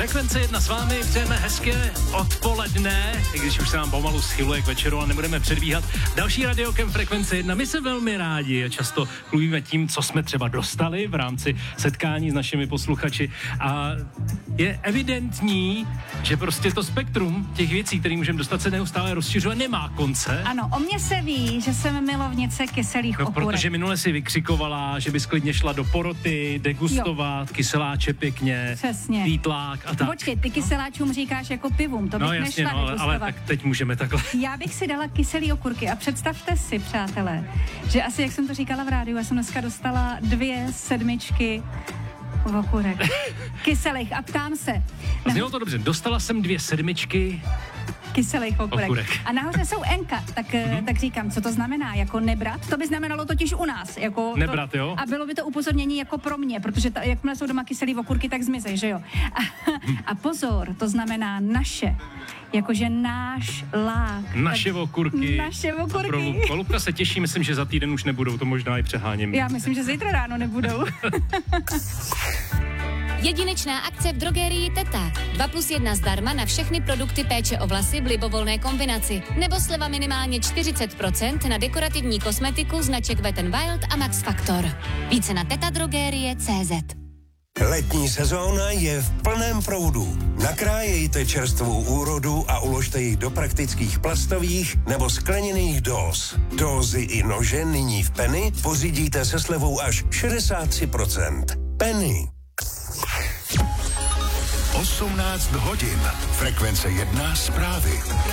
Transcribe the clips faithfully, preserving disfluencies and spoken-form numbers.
Frekvence jedna s vámi, přejeme hezké odpoledne, i když už se nám pomalu schyluje k večeru a nebudeme předbíhat. Další radiokem Frekvence jedna, my se velmi rádi a často mluvíme tím, co jsme třeba dostali v rámci setkání s našimi posluchači a je evidentní, že prostě to spektrum těch věcí, které můžeme dostat, se neustále rozšiřuje, nemá konce. Ano, o mně se ví, že jsem milovnice kyselých no, okurek. Protože minule si vykřikovala, že bys klidně šla do poroty, degustovat, jo. Kyseláče pěkně, přesně. Týtlák a tak. Počkej, ty kyseláčům říkáš jako pivům, to bych no, jasně, nešla no, ale, degustovat. ale tak teď můžeme takhle. Já bych si dala kyselý okurky a představte si, přátelé, že asi, jak jsem to říkala v rádiu, já jsem dneska dostala dvě sedmičky okurek. Kyselých a ptám se. Znělo to dobře, dostala jsem dvě sedmičky kyselých okurek. okurek. A nahoře jsou enka, tak, mm-hmm. tak říkám, co to znamená, jako nebrat? To by znamenalo totiž u nás. Jako nebrat, to, jo? A bylo by to upozornění jako pro mě, protože ta, jakmile jsou doma kyselý okurky, tak zmizej, že jo? A, a pozor, to znamená naše. Jakože náš lák. Naše tak, okurky. Naše okurky. Pro Lubka se těší, myslím, že za týden už nebudou, to možná i přeháním. Já myslím, že zítra ráno nebudou. Jedinečná akce v drogerii Teta. dva plus jedna zdarma na všechny produkty péče o vlasy v libovolné kombinaci. Nebo sleva minimálně čtyřicet procent na dekorativní kosmetiku značek Wet n Wild a Max Factor. Více na tetadrogerie tečka cé zet. Letní sezóna je v plném proudu. Nakrájejte čerstvou úrodu a uložte ji do praktických plastových nebo skleněných dóz. Dózy i nože nyní v Penny pořídíte se slevou až šedesát tři procent. Penny. osmnáct hodin. Frekvence jedna zprávy.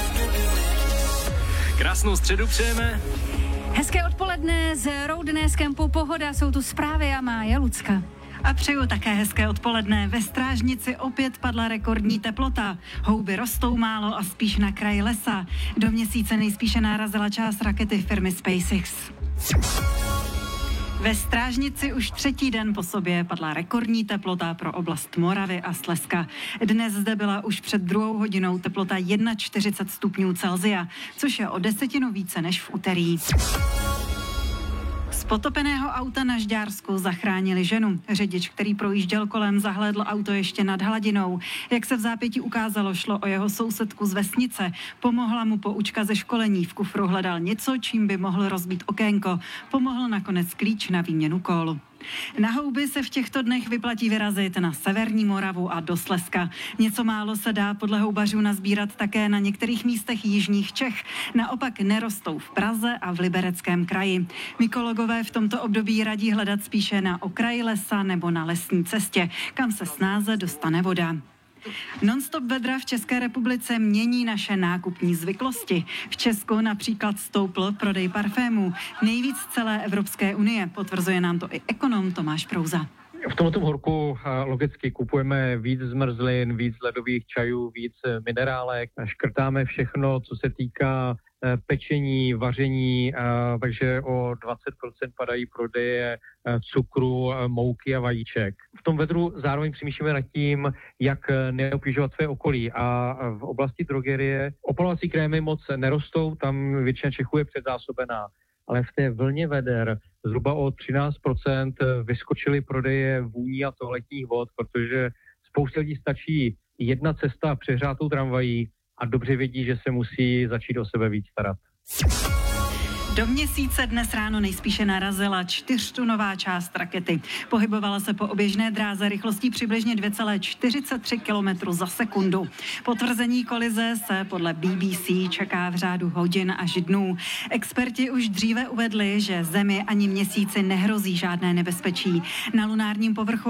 Krásnou středu přejeme. Hezké odpoledne z Roudné z kempu Pohoda, jsou tu zprávy a Mája Lucka. A přeju také hezké odpoledne. Ve Strážnici opět padla rekordní teplota. Houby rostou málo a spíš na kraji lesa. Do měsíce nejspíše nárazila část rakety firmy SpaceX. Ve Strážnici už třetí den po sobě padla rekordní teplota pro oblast Moravy a Slezska. Dnes zde byla už před druhou hodinou teplota čtyřicet jedna stupňů Celsia, což je o desetinu více než v úterý. Z potopeného auta na Žďársku zachránili ženu. Řidič, který projížděl kolem, zahlédl auto ještě nad hladinou. Jak se v zápětí ukázalo, šlo o jeho sousedku z vesnice. Pomohla mu poučka ze školení. V kufru hledal něco, čím by mohl rozbít okénko. Pomohl nakonec klíč na výměnu kólu. Na houby se v těchto dnech vyplatí vyrazit na severní Moravu a do Slezska. Něco málo se dá podle houbařů nazbírat také na některých místech jižních Čech. Naopak nerostou v Praze a v Libereckém kraji. Mykologové v tomto období radí hledat spíše na okraji lesa nebo na lesní cestě, kam se snáze dostane voda. Non-stop vedra v České republice mění naše nákupní zvyklosti. V Česku například stoupl prodej parfémů. Nejvíc z celé Evropské unie. Potvrzuje nám to i ekonom Tomáš Prouza. V tomto horku logicky kupujeme víc zmrzlin, víc ledových čajů, víc minerálek. Škrtáme všechno, co se týká pečení, vaření, takže o dvacet procent padají prodeje cukru, mouky a vajíček. V tom vedru zároveň přemýšlíme nad tím, jak neobtěžovat své okolí, a v oblasti drogerie opalovací krémy moc nerostou, tam většina Čechů je předzásobená, ale v té vlně veder zhruba o třináct procent vyskočily prodeje vůní a toaletních vod, protože spousta lidí stačí jedna cesta přehřátou tramvají a dobře vědí, že se musí začít o sebe víc starat. Do měsíce dnes ráno nejspíše narazila čtyřtunová část rakety. Pohybovala se po oběžné dráze rychlostí přibližně dvě celé čtyřicet tři kilometru za sekundu. Potvrzení kolize se podle B B C čeká v řádu hodin až dnů. Experti už dříve uvedli, že Zemi ani měsíci nehrozí žádné nebezpečí. Na lunárním povrchu